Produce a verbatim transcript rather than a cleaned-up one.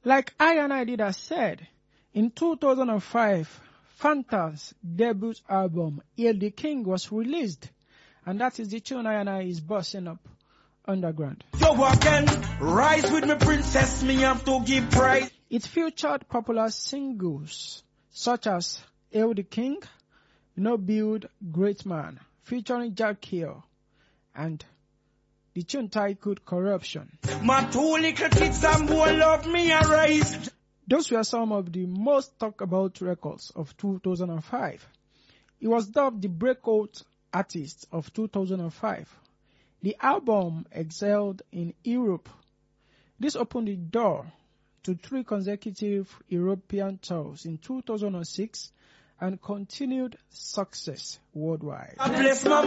Like I and I did have said, in two thousand five, Fanta's debut album, Hail the King, was released. And that is the tune I and I is busting up underground. Yo again, rise with me princess, me have to give prize. It featured popular singles such as Hail the King, No Build, Great Man, featuring Jack Hill, and the tune titled Corruption. My two little kids and boy love me arise. Those were some of the most talked about records of two thousand five. He was dubbed the breakout artist of two thousand five. The album excelled in Europe. This opened the door to three consecutive European tours in two thousand six and continued success worldwide. I bless my